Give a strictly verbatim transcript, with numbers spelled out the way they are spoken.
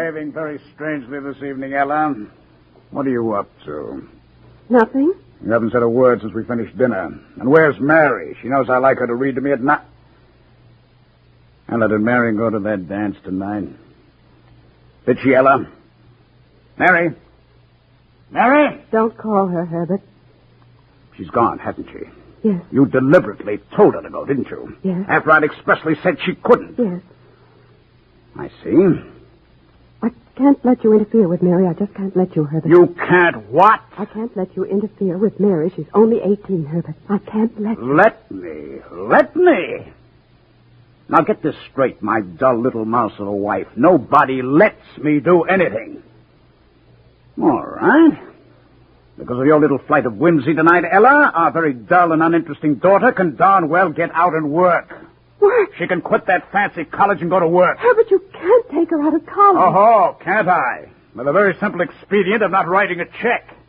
behaving very strangely this evening, Ella. What are you up to? Nothing. You haven't said a word since we finished dinner. And where's Mary? She knows I like her to read to me at night. Ella, did Mary go to that dance tonight? Did she, Ella? Mary? Mary? Don't call her, Herbert. She's gone, hasn't she? Yes. You deliberately told her to go, didn't you? Yes. After I'd expressly said she couldn't. Yes. I see. I can't let you interfere with Mary. I just can't let you, Herbert. You can't what? I can't let you interfere with Mary. She's only eighteen, Herbert. I can't let you. Let me. Let me. Now get this straight, my dull little mouse of a wife. Nobody lets me do anything. All right. Because of your little flight of whimsy tonight, Ella, our very dull and uninteresting daughter can darn well get out and work. Work? She can quit that fancy college and go to work. Herbert, you can't take her out of college. Oh, can't I? With a very simple expedient of not writing a check.